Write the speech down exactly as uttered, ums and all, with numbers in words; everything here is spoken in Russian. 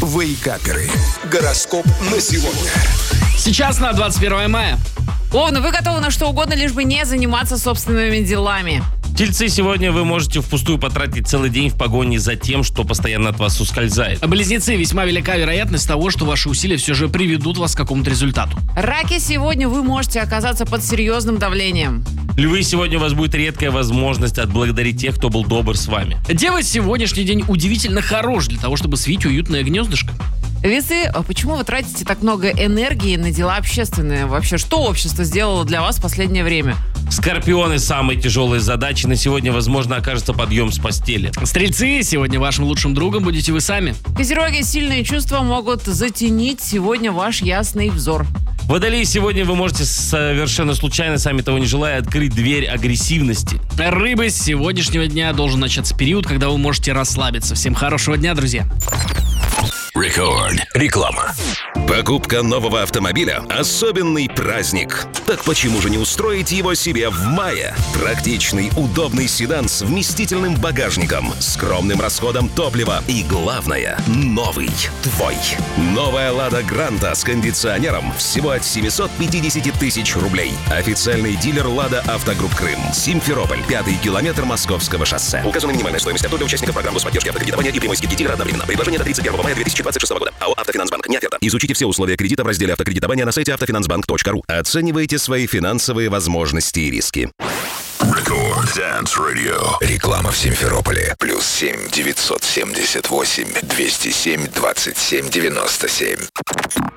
Вейкаперы. Гороскоп на сегодня. Сейчас на двадцать первое мая. Овны, вы готовы на что угодно, лишь бы не заниматься собственными делами. Тельцы, сегодня вы можете впустую потратить целый день в погоне за тем, что постоянно от вас ускользает. Близнецы, весьма велика вероятность того, что ваши усилия все же приведут вас к какому-то результату. Раки, сегодня вы можете оказаться под серьезным давлением. Львы, сегодня у вас будет редкая возможность отблагодарить тех, кто был добр с вами. Девы, сегодняшний день удивительно хорош для того, чтобы свить уютное гнездышко. Весы, а почему вы тратите так много энергии на дела общественные? Вообще, что общество сделало для вас в последнее время? Скорпионы, самые тяжелые задачи на сегодня, возможно, окажется подъем с постели. Стрельцы, сегодня вашим лучшим другом будете вы сами. Козероги, сильные чувства могут затенить сегодня ваш ясный взор. Водолеи, сегодня вы можете совершенно случайно, сами того не желая, открыть дверь агрессивности. Рыбы, с сегодняшнего дня должен начаться период, когда вы можете расслабиться. Всем хорошего дня, друзья. Рекорд. Реклама. Покупка нового автомобиля – особенный праздник. Так почему же не устроить его себе в мае? Практичный, удобный седан с вместительным багажником, скромным расходом топлива и, главное, новый, твой. Новая «Лада Гранта» с кондиционером всего от семьсот пятьдесят тысяч рублей. Официальный дилер «Лада Автогрупп Крым». Симферополь, пятый километр Московского шоссе. Указана минимальная стоимость авто для участников программы господдержки автокредитования и прямой скидки дилера одновременно. Предложение до тридцать первого мая две тысячи двадцать шестого года. АО «Автофинансбанк». Не оферта. Изучите все условия кредита в разделе автокредитования на сайте автофинансбанк точка ру. Оценивайте свои финансовые возможности и риски. Рекорд Dance Radio. Реклама в Симферополе. Плюс семь девятьсот семьдесят восемь двести семь двадцать семь девяносто семь.